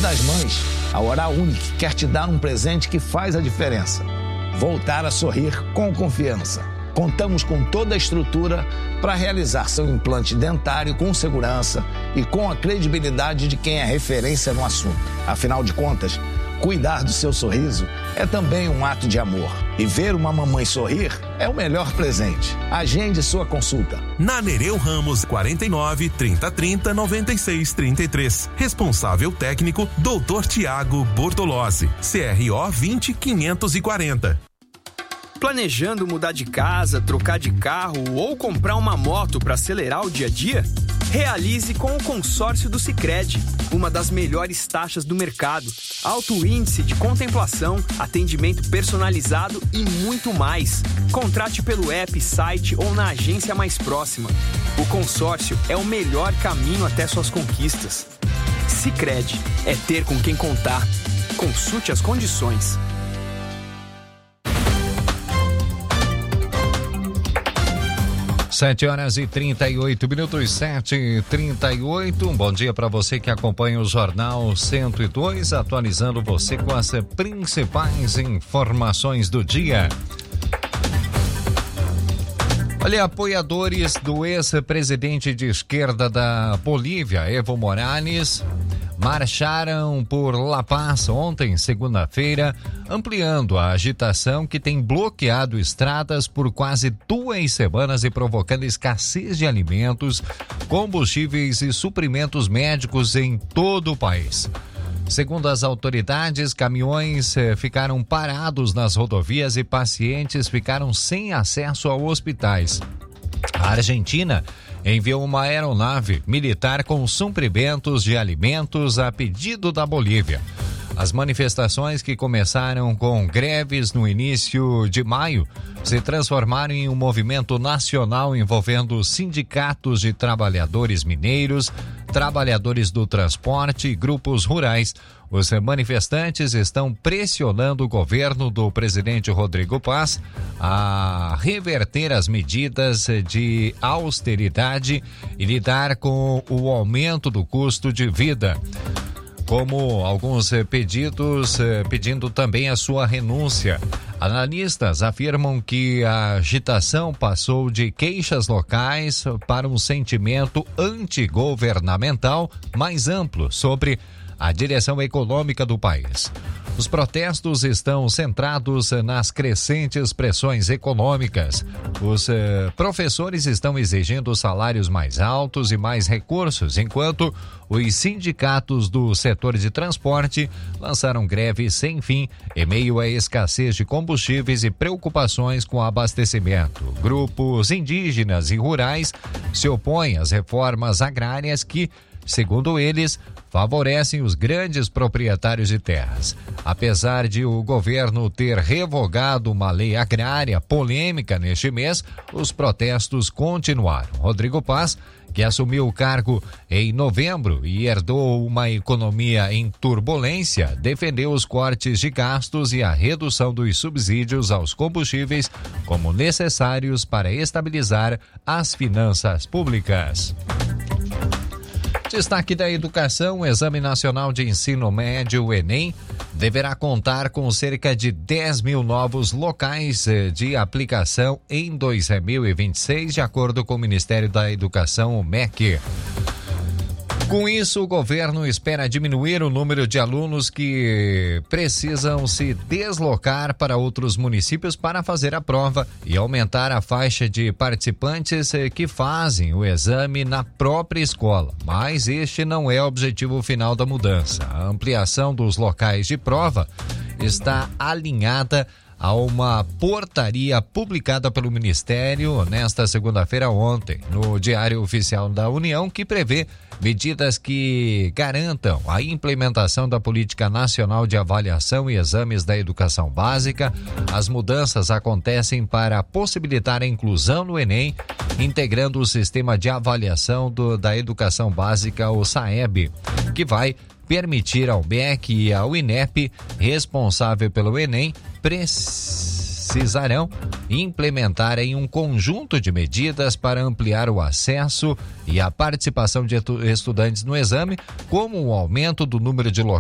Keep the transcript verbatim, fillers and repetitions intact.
das Mães, a Oral Unique quer te dar um presente que faz a diferença. Voltar a sorrir com confiança. Contamos com toda a estrutura para realizar seu implante dentário com segurança e com a credibilidade de quem é referência no assunto. Afinal de contas, cuidar do seu sorriso é também um ato de amor. E ver uma mamãe sorrir é o melhor presente. Agende sua consulta. Na Nereu Ramos, quarenta e nove, trinta, trinta, noventa e seis, trinta e três. Responsável técnico, doutor Tiago Bortolozzi. C R O vinte, quinhentos e quarenta. Planejando mudar de casa, trocar de carro ou comprar uma moto para acelerar o dia a dia? Realize com o consórcio do Sicredi, uma das melhores taxas do mercado, alto índice de contemplação, atendimento personalizado e muito mais. Contrate pelo app, site ou na agência mais próxima. O consórcio é o melhor caminho até suas conquistas. Sicredi é ter com quem contar. Consulte as condições. Sete horas e trinta e oito minutos, sete e trinta e oito. Um bom dia para você que acompanha o Jornal cento e dois, atualizando você com as principais informações do dia. Olha, apoiadores do ex-presidente de esquerda da Bolívia, Evo Morales, marcharam por La Paz ontem, segunda-feira, ampliando a agitação que tem bloqueado estradas por quase duas semanas e provocando escassez de alimentos, combustíveis e suprimentos médicos em todo o país. Segundo as autoridades, caminhões eh, ficaram parados nas rodovias e pacientes ficaram sem acesso a hospitais. A Argentina enviou uma aeronave militar com suprimentos de alimentos a pedido da Bolívia. As manifestações, que começaram com greves no início de maio, se transformaram em um movimento nacional envolvendo sindicatos de trabalhadores mineiros, trabalhadores do transporte e grupos rurais. Os manifestantes estão pressionando o governo do presidente Rodrigo Paz a reverter as medidas de austeridade e lidar com o aumento do custo de vida, como alguns pedidos pedindo também a sua renúncia. Analistas afirmam que a agitação passou de queixas locais para um sentimento antigovernamental mais amplo sobre a direção econômica do país. Os protestos estão centrados nas crescentes pressões econômicas. Os eh, professores estão exigindo salários mais altos e mais recursos, enquanto os sindicatos do setor de transporte lançaram greve sem fim em meio à escassez de combustíveis e preocupações com abastecimento. Grupos indígenas e rurais se opõem às reformas agrárias que, segundo eles, favorecem os grandes proprietários de terras. Apesar de o governo ter revogado uma lei agrária polêmica neste mês, os protestos continuaram. Rodrigo Paz, que assumiu o cargo em novembro e herdou uma economia em turbulência, defendeu os cortes de gastos e a redução dos subsídios aos combustíveis como necessários para estabilizar as finanças públicas. Destaque da educação: o Exame Nacional de Ensino Médio, o Enem, deverá contar com cerca de dez mil novos locais de aplicação em dois mil e vinte e seis, de acordo com o Ministério da Educação, o M E C. Com isso, o governo espera diminuir o número de alunos que precisam se deslocar para outros municípios para fazer a prova e aumentar a faixa de participantes que fazem o exame na própria escola. Mas este não é o objetivo final da mudança. A ampliação dos locais de prova está alinhada a uma portaria publicada pelo Ministério nesta segunda-feira ontem, no Diário Oficial da União, que prevê medidas que garantam a implementação da Política Nacional de Avaliação e Exames da Educação Básica. As mudanças acontecem para possibilitar a inclusão no Enem, integrando o Sistema de Avaliação do, da Educação Básica, o SAEB, que vai permitir ao M E C e ao INEP, responsável pelo Enem, precisarão implementarem um conjunto de medidas para ampliar o acesso e a participação de estudantes no exame, como o aumento do número de locais